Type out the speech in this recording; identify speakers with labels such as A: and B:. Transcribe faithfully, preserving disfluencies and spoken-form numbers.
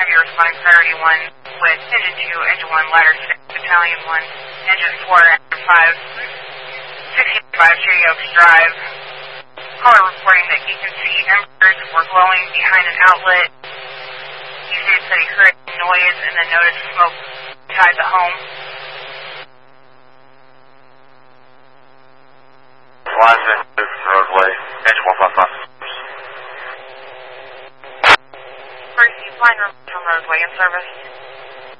A: you're responding priority one with engine two, engine one, ladder six, battalion one, engine four, engine five, sixty-five Cherry Oaks Drive. Caller reporting that he can see embers were glowing behind an outlet. He states that he heard noise and then noticed smoke inside the home.
B: Linesman, roadway, engine one five five.
A: First, line from roadway in service.